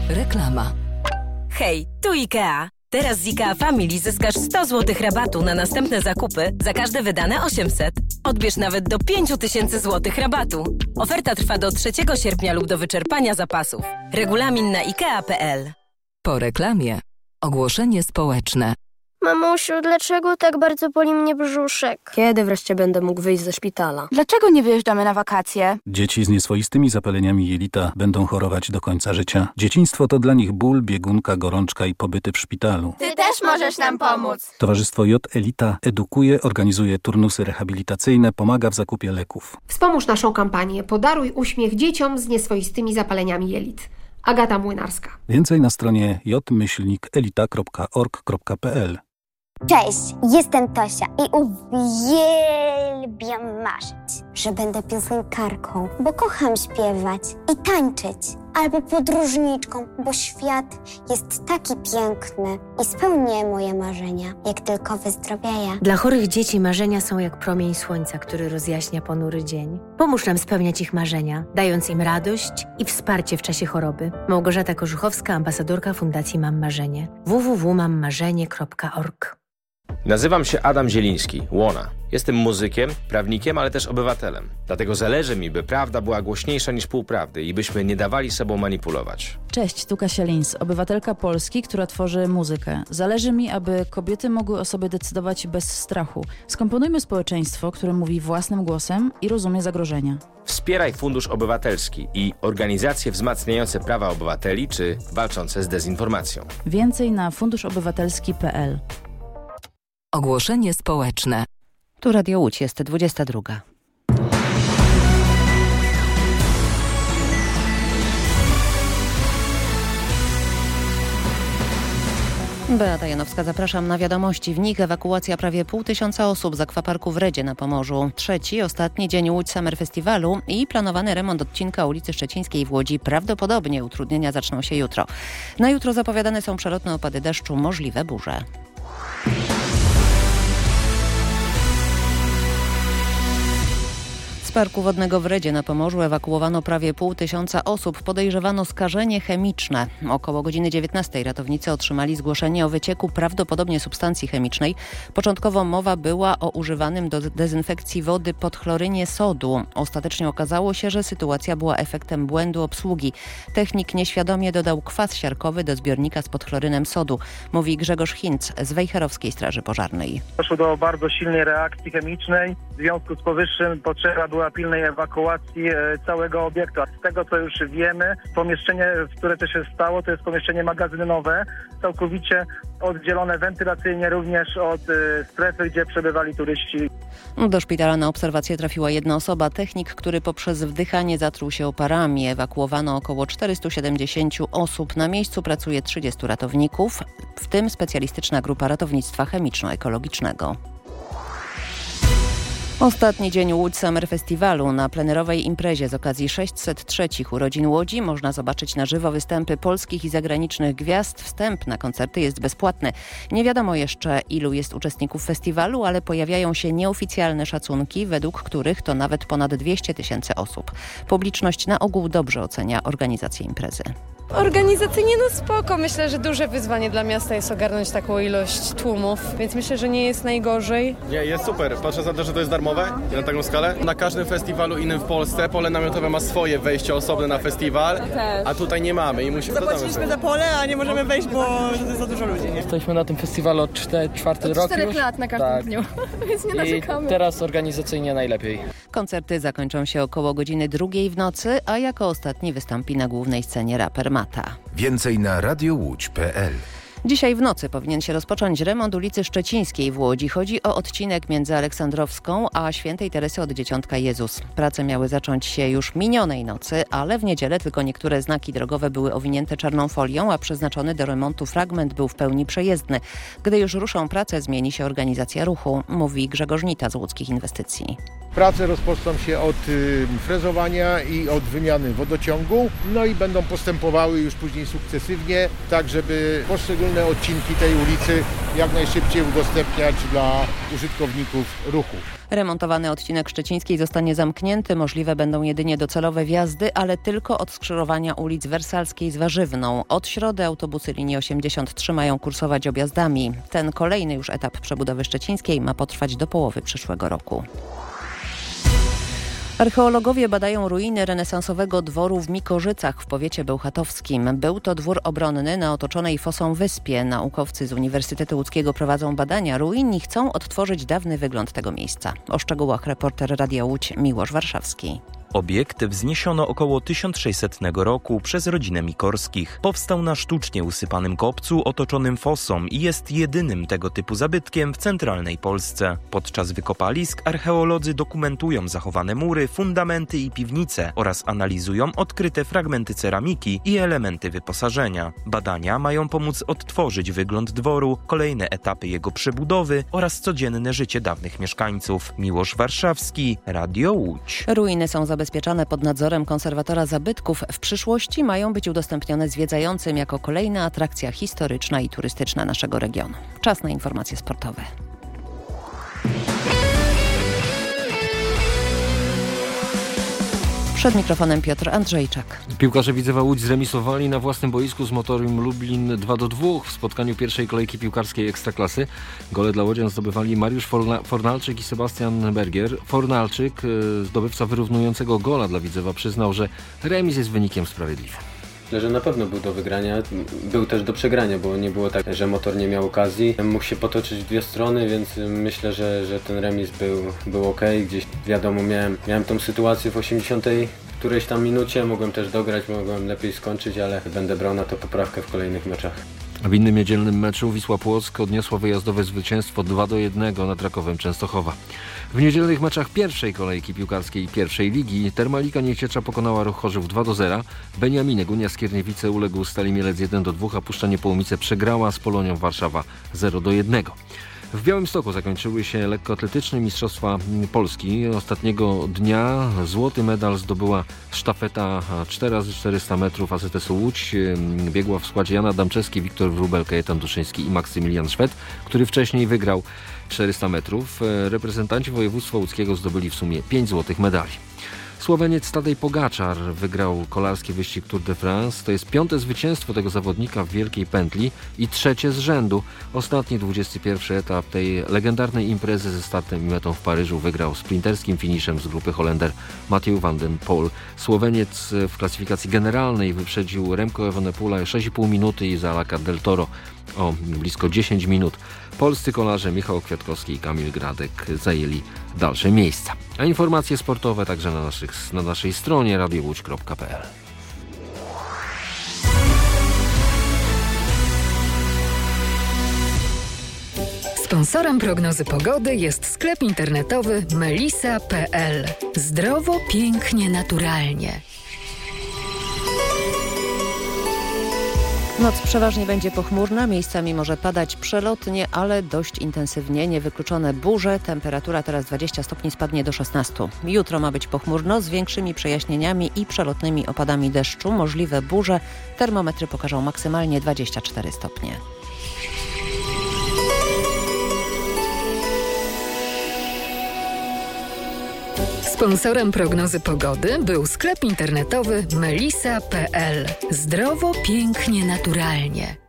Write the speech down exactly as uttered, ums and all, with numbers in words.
Reklama. Hej, tu IKEA. Teraz z IKEA Family zyskasz sto złotych rabatu na następne zakupy za każde wydane osiemset. Odbierz nawet do pięć tysięcy złotych rabatu. Oferta trwa do trzeciego sierpnia lub do wyczerpania zapasów. Regulamin na ikea kropka p l. Po reklamie. Ogłoszenie społeczne. Mamusiu, dlaczego tak bardzo boli mnie brzuszek? Kiedy wreszcie będę mógł wyjść ze szpitala? Dlaczego nie wyjeżdżamy na wakacje? Dzieci z nieswoistymi zapaleniami jelita będą chorować do końca życia. Dzieciństwo to dla nich ból, biegunka, gorączka i pobyty w szpitalu. Ty też możesz nam pomóc. Towarzystwo J Elita edukuje, organizuje turnusy rehabilitacyjne, pomaga w zakupie leków. Wspomóż naszą kampanię Podaruj uśmiech dzieciom z nieswoistymi zapaleniami jelit. Agata Młynarska. Więcej na stronie j myślnik elita kropka org kropka p l. Cześć, jestem Tosia i uwielbiam marzyć, że będę piosenkarką, bo kocham śpiewać i tańczyć, albo podróżniczką, bo świat jest taki piękny i spełnię moje marzenia, jak tylko wyzdrowieję. Dla chorych dzieci marzenia są jak promień słońca, który rozjaśnia ponury dzień. Pomóż nam spełniać ich marzenia, dając im radość i wsparcie w czasie choroby. Małgorzata Korzuchowska, ambasadorka Fundacji Mam Marzenie. w w w kropka mam marzenie kropka org. Nazywam się Adam Zieliński, Łona. Jestem muzykiem, prawnikiem, ale też obywatelem. Dlatego zależy mi, by prawda była głośniejsza niż półprawdy i byśmy nie dawali sobą manipulować. Cześć, tu Kasia Lins, obywatelka Polski, która tworzy muzykę. Zależy mi, aby kobiety mogły o sobie decydować bez strachu. Skomponujmy społeczeństwo, które mówi własnym głosem i rozumie zagrożenia. Wspieraj Fundusz Obywatelski i organizacje wzmacniające prawa obywateli czy walczące z dezinformacją. Więcej na funduszobywatelski kropka p l. Ogłoszenie społeczne. Tu Radio Łódź, jest dwudziesta druga. Beata Janowska, zapraszam na wiadomości. W nich ewakuacja prawie pół tysiąca osób z akwaparku w Redzie na Pomorzu. Trzeci, ostatni dzień Łódź Summer Festiwalu i planowany remont odcinka ulicy Szczecińskiej w Łodzi. Prawdopodobnie utrudnienia zaczną się jutro. Na jutro zapowiadane są przelotne opady deszczu, możliwe burze. Z parku wodnego w Redzie na Pomorzu ewakuowano prawie pół tysiąca osób. Podejrzewano skażenie chemiczne. Około godziny dziewiętnastej ratownicy otrzymali zgłoszenie o wycieku prawdopodobnie substancji chemicznej. Początkowo mowa była o używanym do dezynfekcji wody podchlorynie sodu. Ostatecznie okazało się, że sytuacja była efektem błędu obsługi. Technik nieświadomie dodał kwas siarkowy do zbiornika z podchlorynem sodu, mówi Grzegorz Hinc z Wejherowskiej Straży Pożarnej. Doszło do bardzo silnej reakcji chemicznej. W związku z powyższym potrzeba była pilnej ewakuacji całego obiektu. A z tego, co już wiemy, pomieszczenie, w które to się stało, to jest pomieszczenie magazynowe, całkowicie oddzielone wentylacyjnie również od strefy, gdzie przebywali turyści. Do szpitala na obserwację trafiła jedna osoba. Technik, który poprzez wdychanie zatruł się oparami. Ewakuowano około czterysta siedemdziesiąt osób. Na miejscu pracuje trzydziestu ratowników, w tym specjalistyczna grupa ratownictwa chemiczno-ekologicznego. Ostatni dzień Łódź Summer Festiwalu. Na plenerowej imprezie z okazji sześćset trzech urodzin Łodzi można zobaczyć na żywo występy polskich i zagranicznych gwiazd. Wstęp na koncerty jest bezpłatny. Nie wiadomo jeszcze, ilu jest uczestników festiwalu, ale pojawiają się nieoficjalne szacunki, według których to nawet ponad dwieście tysięcy osób. Publiczność na ogół dobrze ocenia organizację imprezy. Organizacyjnie no spoko. Myślę, że duże wyzwanie dla miasta jest ogarnąć taką ilość tłumów, więc myślę, że nie jest najgorzej. Nie, jest super. Patrzę na to, że to jest darmowe i na taką skalę. Na każdym festiwalu innym w Polsce pole namiotowe ma swoje wejście osobne na festiwal, a tutaj nie mamy i musimy... Zapłaciliśmy za pole, a nie możemy wejść, bo jest za dużo ludzi. Nie? Jesteśmy na tym festiwalu od czwarty rok czterech lat na każdym tak. dniu, więc nie narzekamy. I teraz organizacyjnie najlepiej. Koncerty zakończą się około godziny drugiej w nocy, a jako ostatni wystąpi na głównej scenie raper Mata. Więcej na radiowłódź kropka p l. Dzisiaj w nocy powinien się rozpocząć remont ulicy Szczecińskiej w Łodzi. Chodzi o odcinek między Aleksandrowską a Świętej Teresy od Dzieciątka Jezus. Prace miały zacząć się już minionej nocy, ale w niedzielę tylko niektóre znaki drogowe były owinięte czarną folią, a przeznaczony do remontu fragment był w pełni przejezdny. Gdy już ruszą prace, zmieni się organizacja ruchu, mówi Grzegorz Nita z Łódzkich Inwestycji. Prace rozpoczną się od frezowania i od wymiany wodociągu, no i będą postępowały już później sukcesywnie, tak żeby poszczególne odcinki tej ulicy jak najszybciej udostępniać dla użytkowników ruchu. Remontowany odcinek Szczecińskiej zostanie zamknięty. Możliwe będą jedynie docelowe wjazdy, ale tylko od skrzyżowania ulic Wersalskiej z Warzywną. Od środy autobusy linii osiemdziesiąt trzy mają kursować objazdami. Ten kolejny już etap przebudowy Szczecińskiej ma potrwać do połowy przyszłego roku. Archeologowie badają ruiny renesansowego dworu w Mikorzycach w powiecie bełchatowskim. Był to dwór obronny na otoczonej fosą wyspie. Naukowcy z Uniwersytetu Łódzkiego prowadzą badania ruin i chcą odtworzyć dawny wygląd tego miejsca. O szczegółach reporter Radia Łódź Miłosz Warszawski. Obiekt wzniesiono około tysiąc sześćsetnego roku przez rodzinę Mikorskich. Powstał na sztucznie usypanym kopcu otoczonym fosą i jest jedynym tego typu zabytkiem w centralnej Polsce. Podczas wykopalisk archeolodzy dokumentują zachowane mury, fundamenty i piwnice oraz analizują odkryte fragmenty ceramiki i elementy wyposażenia. Badania mają pomóc odtworzyć wygląd dworu, kolejne etapy jego przebudowy oraz codzienne życie dawnych mieszkańców. Miłosz Warszawski, Radio Łódź. Ruiny są zabezpieczane pod nadzorem konserwatora zabytków. W przyszłości mają być udostępnione zwiedzającym jako kolejna atrakcja historyczna i turystyczna naszego regionu. Czas na informacje sportowe. Przed mikrofonem Piotr Andrzejczak. Piłkarze Widzewa Łódź zremisowali na własnym boisku z Motorem Lublin dwa do dwóch w spotkaniu pierwszej kolejki piłkarskiej Ekstraklasy. Gole dla łodzian zdobywali Mariusz Forna- Fornalczyk i Sebastian Bergier. Fornalczyk, zdobywca wyrównującego gola dla Widzewa, przyznał, że remis jest wynikiem sprawiedliwym. Myślę, że na pewno był do wygrania, był też do przegrania, bo nie było tak, że Motor nie miał okazji. Mógł się potoczyć w dwie strony, więc myślę, że, że ten remis był, był ok. Gdzieś wiadomo, miałem, miałem tą sytuację w osiemdziesiątej którejś tam minucie, mogłem też dograć, mogłem lepiej skończyć, ale będę brał na to poprawkę w kolejnych meczach. W innym niedzielnym meczu Wisła Płock odniosła wyjazdowe zwycięstwo dwa do jednego nad Rakowem Częstochowa. W niedzielnych meczach pierwszej kolejki piłkarskiej pierwszej ligi Termalika Nieciecza pokonała Ruch Chorzów dwa do zera. Beniaminek Unia Skierniewice uległ Stali Mielec jeden do dwóch, a Puszcza Niepołomice przegrała z Polonią Warszawa zero do jednego. W Białymstoku zakończyły się lekkoatletyczne Mistrzostwa Polski. Ostatniego dnia złoty medal zdobyła sztafeta cztery razy czterysta metrów A Z S-u Łódź. Biegła w składzie Jan Adamczewski, Wiktor Wróbel, Kajetan Duszyński i Maksymilian Szwed, który wcześniej wygrał czterysta metrów. Reprezentanci województwa łódzkiego zdobyli w sumie pięć złotych medali. Słoweniec Tadej Pogaczar wygrał kolarski wyścig Tour de France. To jest piąte zwycięstwo tego zawodnika w wielkiej pętli i trzecie z rzędu. Ostatni dwudziesty pierwszy etap tej legendarnej imprezy ze startem i metą w Paryżu wygrał sprinterskim finiszem z grupy Holender Mathieu van den Poel. Słoweniec w klasyfikacji generalnej wyprzedził Remco Evenepoela sześć i pół minuty i Zalaka del Toro o blisko dziesięć minut. Polscy kolarze Michał Kwiatkowski i Kamil Gradek zajęli dalsze miejsca. A informacje sportowe także na, naszych, na naszej stronie radio łódź kropka p l. Sponsorem prognozy pogody jest sklep internetowy melisa kropka p l. Zdrowo, pięknie, naturalnie. Noc przeważnie będzie pochmurna, miejscami może padać przelotnie, ale dość intensywnie. Niewykluczone burze, temperatura teraz dwadzieścia stopni, spadnie do szesnastu. Jutro ma być pochmurno z większymi przejaśnieniami i przelotnymi opadami deszczu. Możliwe burze, termometry pokażą maksymalnie dwadzieścia cztery stopnie. Sponsorem prognozy pogody był sklep internetowy melisa kropka p l. Zdrowo, pięknie, naturalnie.